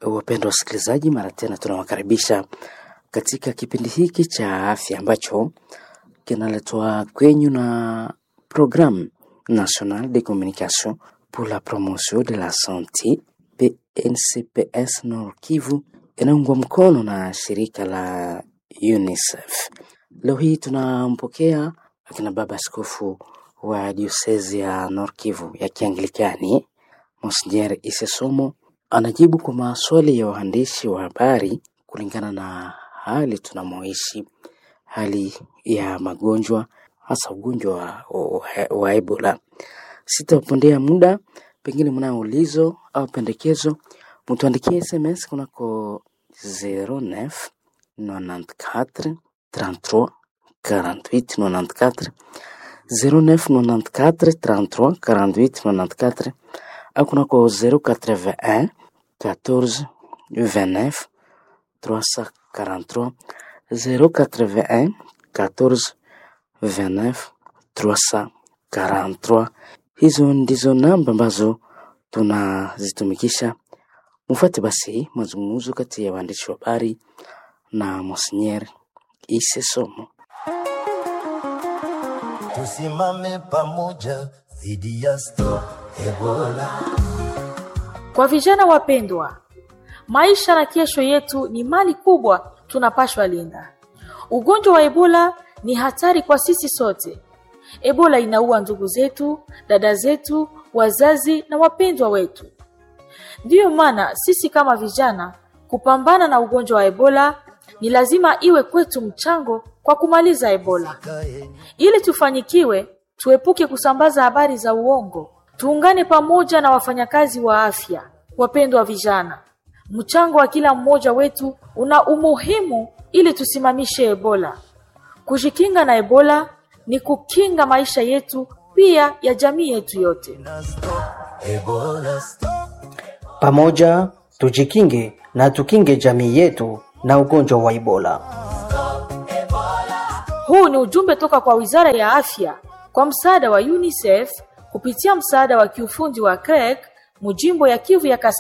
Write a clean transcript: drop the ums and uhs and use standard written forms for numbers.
Wapendwa wasikilizaji, mara tena tunawakaribisha katika kipindi hiki cha afya ambacho kinaletwa kwenyu na Programme Nationale de Communication pour la Promotion de la Santé PNCPS Nord Kivu, inaungwa mkono na shirika la UNICEF. Leo hii tunampokea akina baba askofu wa diocese ya Nord Kivu ya Kianglikani, Monsignor Isesomo. Anajibu kwa maswali ya waandishi wa habari kulingana na hali tunamoishi, hali ya magonjwa, hasa ugonjwa wa Ebola. Sitapondea muda, pengine mnao ulizo au pendekezo, mtuandikie SMS kunako 09 94 33 48 94 09 94 33 48 94 au kunako 081 14 29 343 081 14 29 343. Hizo ndizo namba ambazo tunazitumikisha. Mfuate basi mazungumzo kati ya waandishi wa habari na Monsignor Isesomo. Tusimame pamoja dhidi ya stop Ebola. Kwa vijana wapendwa, maisha na kesho yetu ni mali kubwa tunapashwa linda. Ugonjwa wa Ebola ni hatari kwa sisi sote. Ebola inaua ndugu zetu, dada zetu, wazazi na wapendwa wetu. Ndiyo maana sisi kama vijana kupambana na ugonjwa wa Ebola ni lazima iwe kwetu mchango kwa kumaliza Ebola. Ili tufanikiwe, tuepuke kusambaza habari za uongo. Tuungane pamoja na wafanyakazi wa afya. Wapendwa vijana, mchango wa kila mmoja wetu una umuhimu ili tusimamishe Ebola. Kujikinga na Ebola ni kukinga maisha yetu pia ya jamii yetu yote. Pamoja tujikinge na tukinge jamii yetu na ugonjwa wa Ebola. Huu ni ujumbe toka kwa Wizara ya Afya kwa msaada wa UNICEF kupitia msaada wa kiufundi wa CREC, mjimbo ya Kivu ya Kaskazini.